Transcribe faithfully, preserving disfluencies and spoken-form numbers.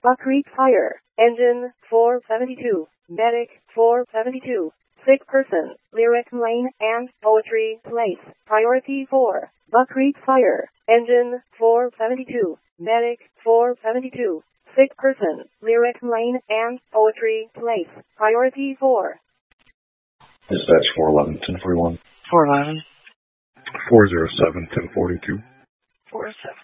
Buck Creek Fire. Engine four seventy-two. Medic four seventy-two. Sick person, Lyric Lane and Poetry Place. Priority four. Buck Creek Fire. Engine four seventy-two. Medic four seventy-two. Sick person, Lyric Lane and Poetry Place. Priority four. Dispatch four eleven, ten forty-one. four eleven. four oh seven, ten forty-two. four oh seven.